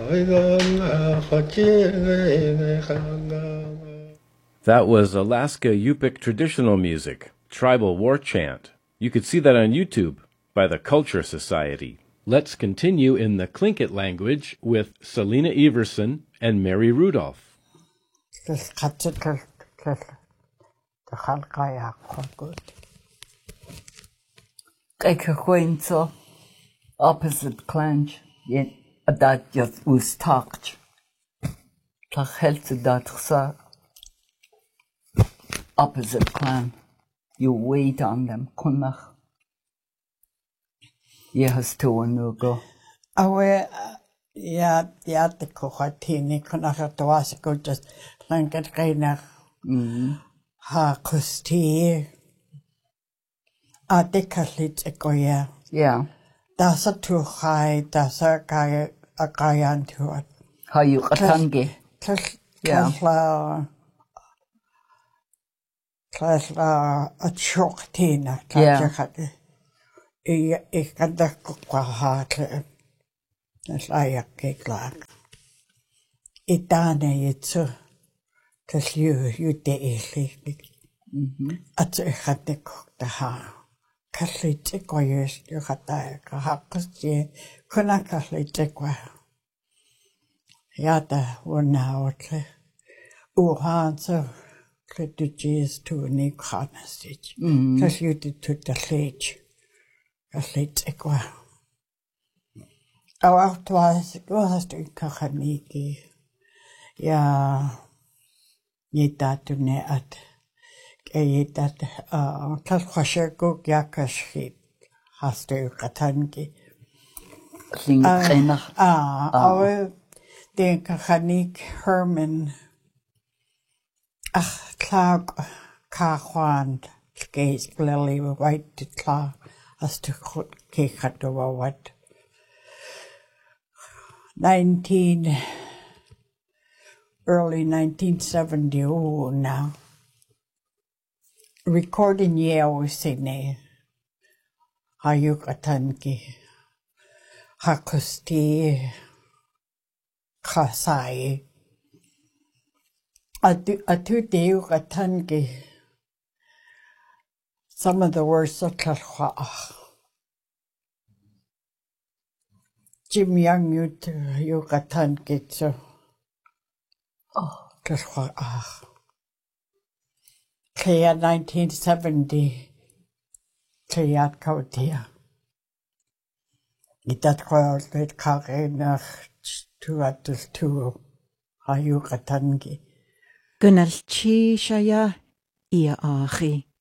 That was Alaska Yupik traditional music, tribal war chant. You could see that on YouTube by the Culture Society. Let's continue in the Tlingit language with Selena Everson and Mary Rudolph. Opposite clange, yet a dat just was talked. Opposite clan, you wait on them, kunach. Yes, to a no go. Awe, the cohatini, kunach, to us go just lanket reiner. Ha kusti. A decalit egoya. Yeah. That's a too high, that's a guy and to it. How you katangi? Yeah. Klasla a chok tina. Yeah. I got the cookwa that's like a cake like. It done it's because you daily. At a had the cook the ha. Catholic choirs you had that Hakasti Kuna Catholic. Yada one out. Uhansa Critics to New Carnage. Because you did to the stage. Catholic. Our twice goes to Kahaniki. Ya Yita to ne at. That Kalkwashergo Yakashit has to Katangi. Our the Kahanik Herman Clark Kahwan Gaze Lily White to Clark as to cake at the what early 1970 now. Recording year was in Hayukatanki Hakusti Kasai. A 2 day Katangi. Some of the words of Kalwa. Jim Young Yukatanki so Kalwa. Clear 1970, clear Kautia. It that called the Karina to at the 2 Ayukatangi. Gunalchi Shaya, Ia Achi.